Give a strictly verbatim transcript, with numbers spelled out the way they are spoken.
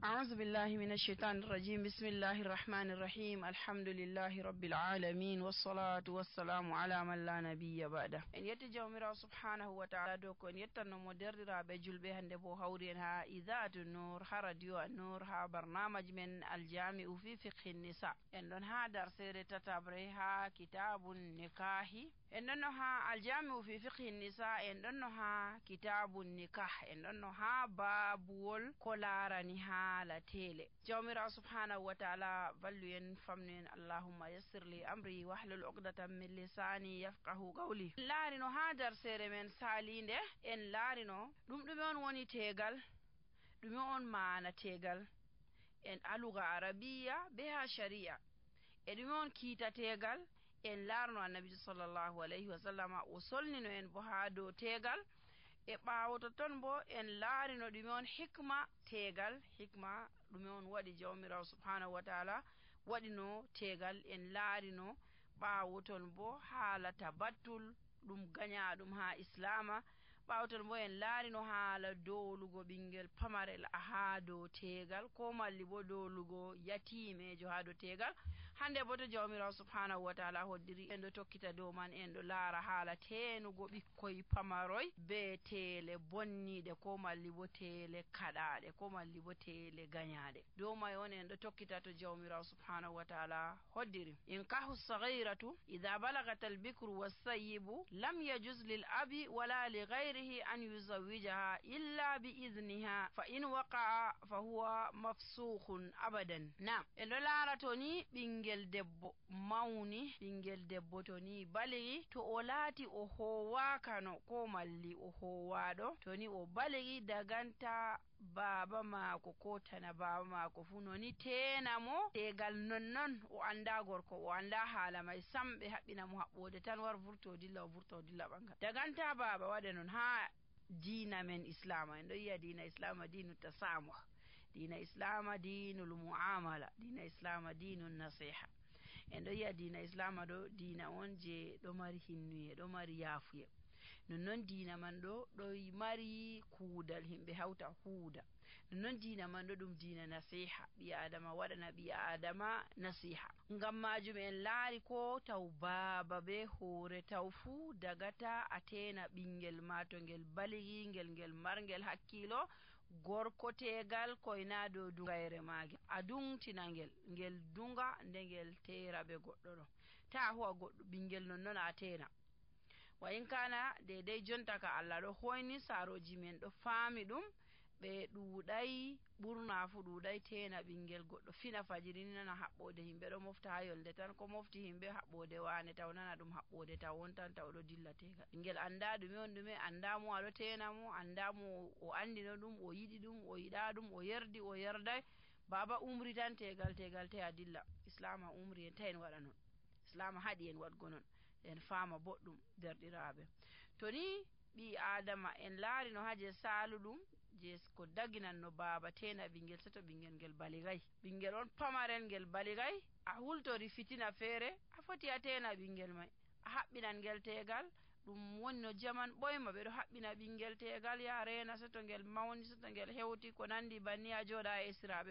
أعوذ بالله من الشيطان الرجيم بسم الله الرحمن الرحيم الحمد لله رب العالمين والصلاة والسلام على من لا نبي بعده إن يتجاومر سبحانه وتعالى دوكو إن يتنو مدرر بجل بهن دبو هورينها إذاعة النور ها راديو النور ها برنامج من الجامع في فقه النساء إن لنها درسير تتابريها كتاب النكاح إن لنها الجامع في فقه النساء إن لنها كتاب النكاح إن لنها باب والكولارنها على تيلي جامع سبحانه وتعالى فلين فمن اللهم يسر لي أمري واحلل عقدة من لساني يفقه قولي لارينو ها درسير من سالين إن لارينو دم دمون وني تيغل دمون معنا تيغل إن اللغة عربية بها شريعة دمون كيتا تيغل en larno annabi sallallahu alayhi wa sallam o solnino en bo ha do tegal e ɓawoto ton bo en laarino ɗume on hikma tegal hikma ɗume on waɗi jawmirawo subhanahu wa taala waɗino tegal en laarino ɓawoton bo haala tabattul ɗum gaña ɗum ha islama ɓawton bo en laarino haala dowlugo ɓinguel pamarel ha dow tegal ko malli bo dowlugo yatimejo ha dow tegal hande bo to jawmirawo subhanahu wa taala hoddiri en ɗo tokkita dow man en ɗo laara haala tenugo ɓikkoye pamaroy be teele bonniɗe ko malli bo teele kaɗaɗe ko malli bo teele gañaɗe dow may on en ɗo tokkita to jawmirawo subhanahu wa taala hoddiri in kahu sagiratu ida balagat albikru wassayibu lam yajuz lil abi wala li غيره أن يزوجها إلا بإذنها فإن وقع فهو مفسوخ أبدا نعم إنه لا رتوني بينجل دبو موني بينجل دبو توني بالغي تو أولاتي أهوا كانو كومالي أهوا دو توني أو بالغي دغانتا baba mako ko tana baba mako fu noni tena mo tegal nonnon o anda gorko o anda hala mai sambe habbina mo habbode tan war vurto dilla vurto dilla banga daganta baba wade non ha dina men islama en do yiya dina islama dinu tasamuh dina islama dinul muamala dina islama dinun nasiha en do yiya dina islama do dina on je do mari hinnuye do mari yafuye non diina man do do mari kuudal himbe hawta huuda non diina man do dum diina nasiha bi adama wadana bi adama nasiha ngam majum en laari ko taw baba be hore taw fu dagata atena bingel mato ngel baligi ngel ngel marngel hakkilo gorko tegal koyna do dungayre mage adungtina ngel ngel dunga ndengel tera be goddo do ta huwa goddo bingel non non atena wa in kana daidai jonta ka Allah do hoyni saroji men do faami dum be dudai burna fu dudai tena bingel goddo fina fajiri nana habbode himbe do mofta hayolde tan ko mofti himbe habbode wane taw nana dum habbode taw won tan taw do dillate ga bingel anda dum on dume anda mo ado tena mo anda mo o andino dum o yidi dum o yida dum o yerdi o yerdai baba umri tan tegal tegal te adilla islama umri en tayen wada non islama hadi en wadgo non en faama boddum derdirabe to ni bi adama en laari no haje saludum je ko daginan no baba tena bingel seto bingel gel baligay bingel on pamaren gel baligay a hultori fitina fere a foti atena bingel mai a habbinan gel tegal dum wonno jaman boyma be do habbina bingel tegal ya reena seto gel mawni seto gel hewti ko nandi banni a joda e sirabe